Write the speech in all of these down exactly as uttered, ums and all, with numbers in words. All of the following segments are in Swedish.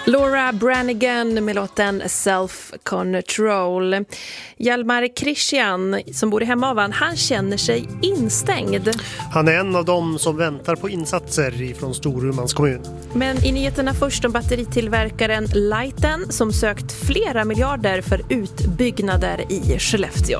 Laura Branigan med låten Self Control. Hjalmar Christian som bor i Hemavan, han känner sig instängd. Han är en av dem som väntar på insatser från Storumans kommun. Men i nyheterna först om batteritillverkaren Liten som sökt flera miljarder för utbyggnader i Skellefteå.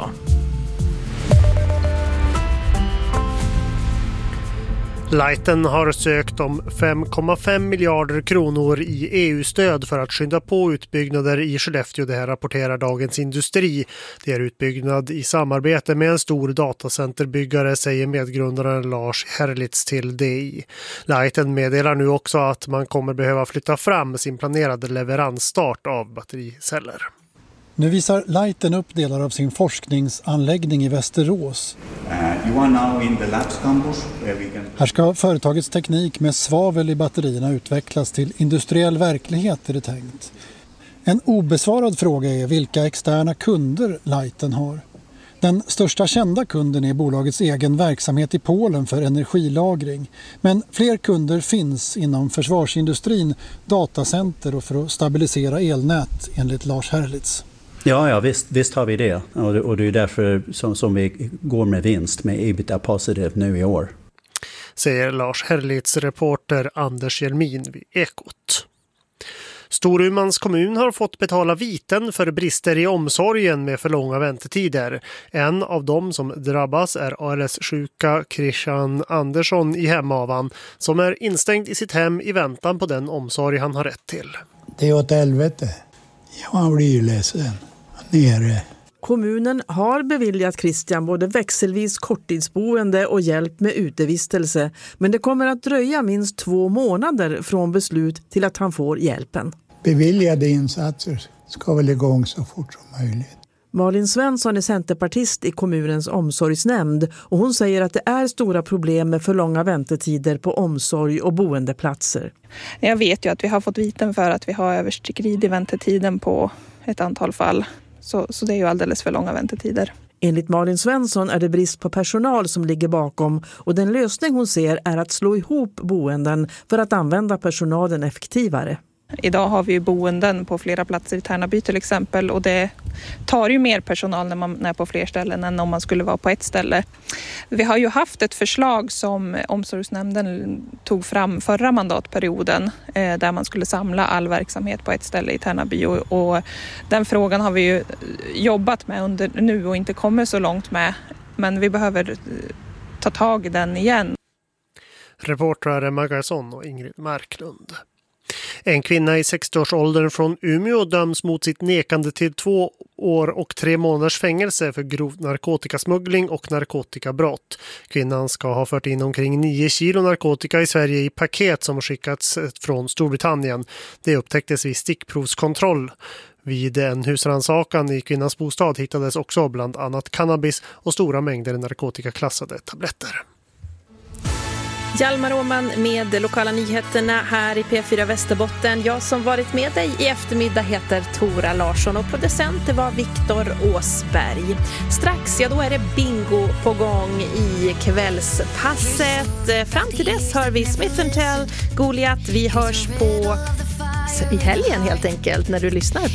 Liten har sökt om fem komma fem miljarder kronor i E U-stöd för att skynda på utbyggnader i Skellefteå. Det här rapporterar Dagens Industri. Det är utbyggnad i samarbete med en stor datacenterbyggare, säger medgrundaren Lars Herlitz till D I. Liten meddelar nu också att man kommer behöva flytta fram sin planerade leveransstart av battericeller. Nu visar Liten upp delar av sin forskningsanläggning i Västerås. Uh, you are now in the labs campus where we can... Här ska företagets teknik med svavel i batterierna utvecklas till industriell verklighet, är det tänkt. En obesvarad fråga är vilka externa kunder Liten har. Den största kända kunden är bolagets egen verksamhet i Polen för energilagring. Men fler kunder finns inom försvarsindustrin, datacenter och för att stabilisera elnät, enligt Lars Herlitz. Ja, ja visst, visst har vi det. Och det, och det är därför som, som vi går med vinst med EBITDA positive nu i år. Säger Lars Herlitz reporter Anders Hjelmin vid Ekot. Storumans kommun har fått betala viten för brister i omsorgen med för långa väntetider. En av dem som drabbas är A L S-sjuka Christian Andersson i Hemavan som är instängd i sitt hem i väntan på den omsorg han har rätt till. Det är åt helvete. Jag blir ju ledsen. Nere. Kommunen har beviljat Christian både växelvis korttidsboende och hjälp med utevistelse, men det kommer att dröja minst två månader från beslut till att han får hjälpen. Beviljade insatser ska väl igång så fort som möjligt. Malin Svensson är centerpartist i kommunens omsorgsnämnd och hon säger att det är stora problem med för långa väntetider på omsorg och boendeplatser. Jag vet ju att vi har fått viten för att vi har överskridit väntetiden på ett antal fall. Så, så det är ju alldeles för långa väntetider. Enligt Malin Svensson är det brist på personal som ligger bakom och den lösning hon ser är att slå ihop boenden för att använda personalen effektivare. Idag har vi ju boenden på flera platser i Tärnaby till exempel och det tar ju mer personal när man är på fler ställen än om man skulle vara på ett ställe. Vi har ju haft ett förslag som omsorgsnämnden tog fram förra mandatperioden eh, där man skulle samla all verksamhet på ett ställe i Tärnaby och, och den frågan har vi ju jobbat med under nu och inte kommit så långt med, men vi behöver ta tag i den igen. Reportrar Magason och Ingrid Marklund. En kvinna i sextioårsåldern från Umeå döms mot sitt nekande till två år och tre månaders fängelse för grov narkotikasmuggling och narkotikabrott. Kvinnan ska ha fört in omkring nio kilo narkotika i Sverige i paket som skickats från Storbritannien. Det upptäcktes vid stickprovskontroll. Vid en husrannsakan i kvinnans bostad hittades också bland annat cannabis och stora mängder narkotikaklassade tabletter. Hjalmar Åman med lokala nyheterna här i P fyra Västerbotten. Jag som varit med dig i eftermiddag heter Tora Larsson och producent var Viktor Åsberg. Strax, ja då är det bingo på gång i kvällspasset. Fram till dess hör vi Smith and Tell, Goliath. Vi hörs på i helgen helt enkelt när du lyssnar på